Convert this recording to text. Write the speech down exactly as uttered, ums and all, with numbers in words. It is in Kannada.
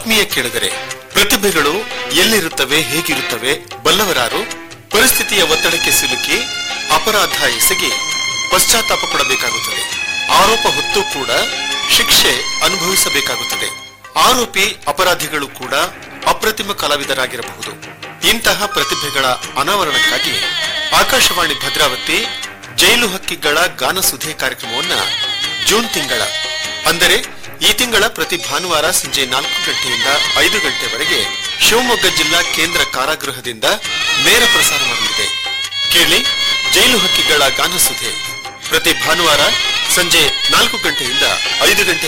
ಆತ್ಮೀಯ ಕೇಳುಗರೆ, ಪ್ರತಿಭೆಗಳು ಎಲ್ಲಿರುತ್ತವೆ, ಹೇಗಿರುತ್ತವೆ ಬಲ್ಲವರಾರು? ಪರಿಸ್ಥಿತಿಯ ಒತ್ತಡಕ್ಕೆ ಸಿಲುಕಿ ಅಪರಾಧ ಎಸಗಿ ಪಶ್ಚಾತ್ತಾಪ ಪಡಬೇಕಾಗುತ್ತದೆ. ಆರೋಪ ಹೊತ್ತು ಕೂಡ ಶಿಕ್ಷೆ ಅನುಭವಿಸಬೇಕಾಗುತ್ತದೆ. ಆರೋಪಿ ಅಪರಾಧಿಗಳು ಕೂಡ ಅಪ್ರತಿಮ ಕಲಾವಿದರಾಗಿರಬಹುದು. ಇಂತಹ ಪ್ರತಿಭೆಗಳ ಅನಾವರಣಕ್ಕಾಗಿ ಆಕಾಶವಾಣಿ ಭದ್ರಾವತಿ ಜೈಲು ಹಕ್ಕಿಗಳ ಗಾನಸುಧೆ ಕಾರ್ಯಕ್ರಮವನ್ನ ಜೂನ್ ತಿಂಗಳ ಅಂದರೆ ಈ ತಿಂಗಳ ಪ್ರತಿ ಭಾನುವಾರ ಸಂಜೆ ನಾಲ್ಕು ಗಂಟೆಯಿಂದ ಐದು ಗಂಟೆವರೆಗೆ ಶಿವಮೊಗ್ಗ ಜಿಲ್ಲಾ ಕೇಂದ್ರ ಕಾರಾಗೃಹದಿಂದ ನೇರ ಪ್ರಸಾರ ಮಾಡಲಿದೆ. ಕೇಳಿ ಜೈಲು ಹಕ್ಕಿಗಳ ಗಾನಸುಧೆ ಪ್ರತಿ ಭಾನುವಾರ ಸಂಜೆ ನಾಲ್ಕು ಗಂಟೆಯಿಂದ ಐದು ಗಂಟೆ